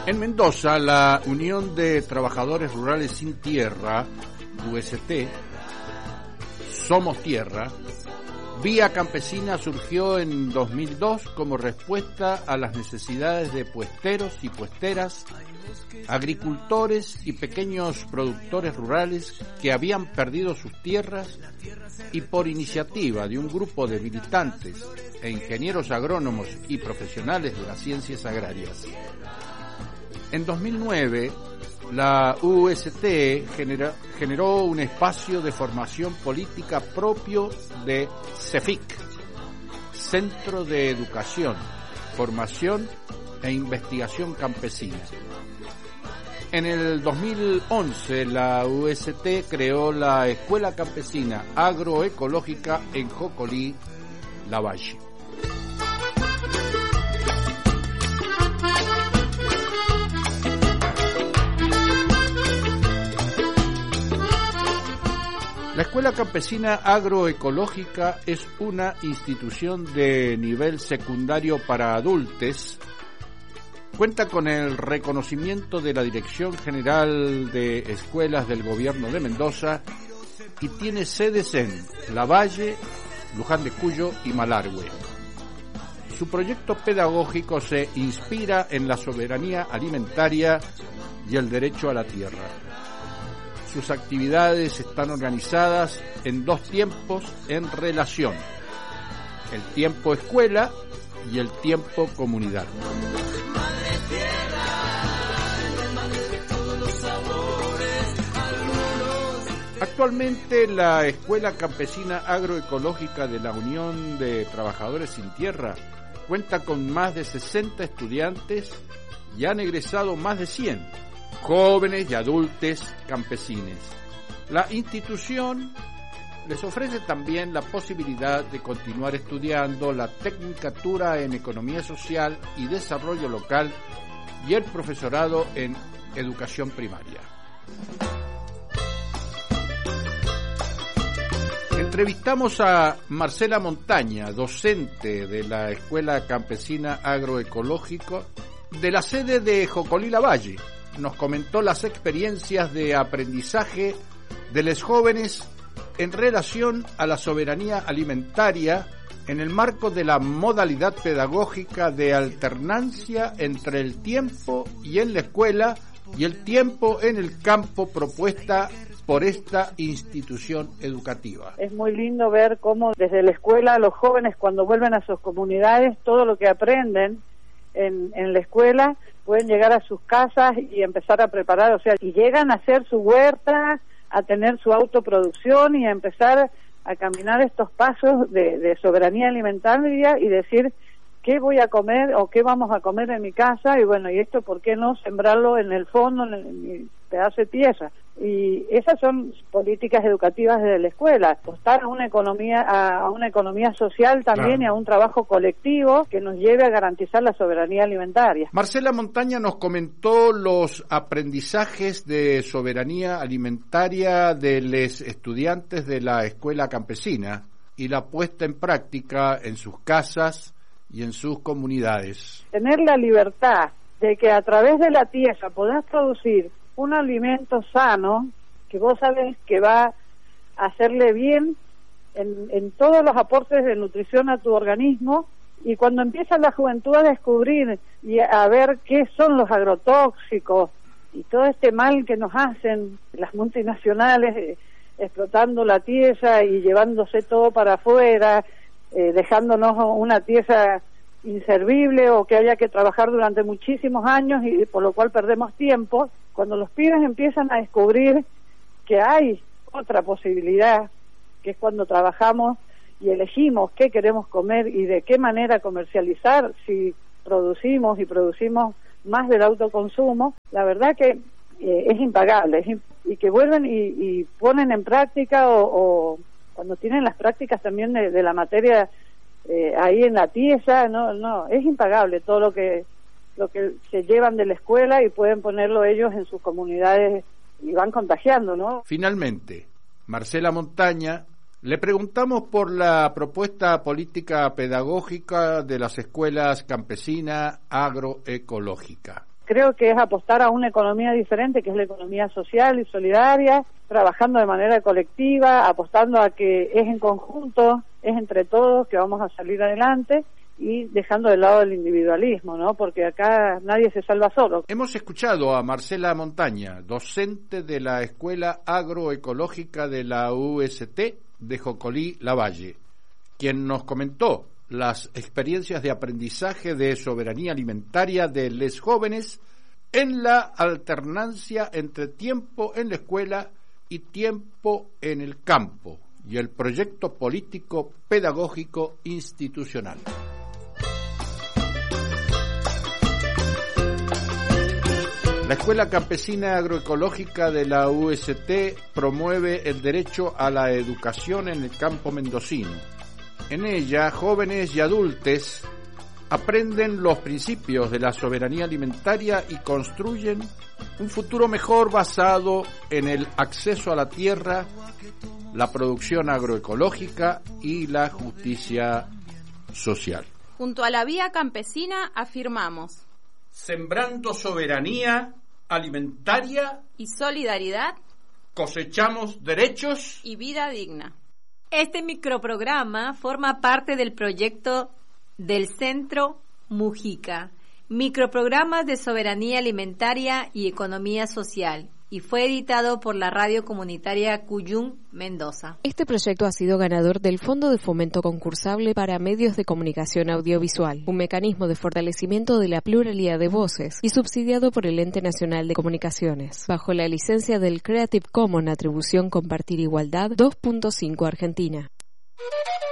En Mendoza, la Unión de Trabajadores Rurales Sin Tierra, UST, Somos Tierra, Vía Campesina surgió en 2002 como respuesta a las necesidades de puesteros y puesteras, agricultores y pequeños productores rurales que habían perdido sus tierras, y por iniciativa de un grupo de militantes e ingenieros agrónomos y profesionales de las ciencias agrarias. En 2009, la UST generó un espacio de formación política propio de CEFIC, Centro de Educación, Formación e Investigación Campesina. En el 2011, la UST creó la Escuela Campesina Agroecológica en Jocolí, Lavalle. La Escuela Campesina Agroecológica es una institución de nivel secundario para adultos. Cuenta con el reconocimiento de la Dirección General de Escuelas del Gobierno de Mendoza y tiene sedes en Lavalle, Luján de Cuyo y Malargüe. Su proyecto pedagógico se inspira en la soberanía alimentaria y el derecho a la tierra. Sus actividades están organizadas en dos tiempos en relación: el tiempo escuela y el tiempo comunidad. Actualmente la Escuela Campesina Agroecológica de la Unión de Trabajadores Sin Tierra cuenta con más de 60 estudiantes y han egresado más de 100 jóvenes y adultos campesines. La institución les ofrece también la posibilidad de continuar estudiando la Tecnicatura en Economía Social y Desarrollo Local y el profesorado en Educación Primaria. Entrevistamos a Marcela Montaña, docente de la Escuela Campesina Agroecológica de la sede de Jocolí Lavalle. Nos comentó las experiencias de aprendizaje de los jóvenes en relación a la soberanía alimentaria en el marco de la modalidad pedagógica de alternancia entre el tiempo y en la escuela y el tiempo en el campo propuesta por esta institución educativa. Es muy lindo ver cómo desde la escuela los jóvenes, cuando vuelven a sus comunidades, todo lo que aprenden en la escuela pueden llegar a sus casas y empezar a preparar, o sea, y llegan a hacer su huerta, a tener su autoproducción y a empezar a caminar estos pasos de soberanía alimentaria y decir qué voy a comer o qué vamos a comer en mi casa, y bueno, y esto por qué no sembrarlo en el fondo, en mi pedazo de tierra. Y esas son políticas educativas de la escuela, apostar a una economía social también, claro, y a un trabajo colectivo que nos lleve a garantizar la soberanía alimentaria. Marcela Montaña nos comentó los aprendizajes de soberanía alimentaria de los estudiantes de la escuela campesina y la puesta en práctica en sus casas y en sus comunidades. Tener la libertad de que a través de la tierra podás producir un alimento sano, que vos sabés que va a hacerle bien en todos los aportes de nutrición a tu organismo, y cuando empieza la juventud a descubrir y a ver qué son los agrotóxicos y todo este mal que nos hacen las multinacionales, explotando la tierra y llevándose todo para afuera, dejándonos una tierra inservible o que haya que trabajar durante muchísimos años y por lo cual perdemos tiempo. Cuando los pibes empiezan a descubrir que hay otra posibilidad, que es cuando trabajamos y elegimos qué queremos comer y de qué manera comercializar, si producimos más del autoconsumo, la verdad que es impagable, y que vuelven y ponen en práctica o cuando tienen las prácticas también de la materia ahí en la tierra, no, es impagable todo lo que se llevan de la escuela y pueden ponerlo ellos en sus comunidades y van contagiando, ¿no? Finalmente, Marcela Montaña, le preguntamos por la propuesta política pedagógica de las escuelas campesina agroecológica. creo que es apostar a una economía diferente, que es la economía social y solidaria, trabajando de manera colectiva, apostando a que es en conjunto, es entre todos que vamos a salir adelante, y dejando de lado el individualismo, ¿no? Porque acá nadie se salva solo. Hemos escuchado a Marcela Montaña, docente de la Escuela Agroecológica de la UST de Jocolí, Lavalle, quien nos comentó las experiencias de aprendizaje de soberanía alimentaria de los jóvenes en la alternancia entre tiempo en la escuela y tiempo en el campo y el proyecto político pedagógico institucional. La Escuela Campesina Agroecológica de la UST promueve el derecho a la educación en el campo mendocino. En ella, jóvenes y adultos aprenden los principios de la soberanía alimentaria y construyen un futuro mejor basado en el acceso a la tierra, la producción agroecológica y la justicia social. Junto a la Vía Campesina afirmamos: sembrando soberanía alimentaria y solidaridad, cosechamos derechos y vida digna. Este microprograma forma parte del proyecto del Centro Mujica, Microprogramas de Soberanía Alimentaria y Economía Social, y fue editado por la radio comunitaria Cuyum, Mendoza. Este proyecto ha sido ganador del Fondo de Fomento Concursable para Medios de Comunicación Audiovisual, un mecanismo de fortalecimiento de la pluralidad de voces, y subsidiado por el Ente Nacional de Comunicaciones, bajo la licencia del Creative Commons Atribución Compartir Igualdad 2.5 Argentina.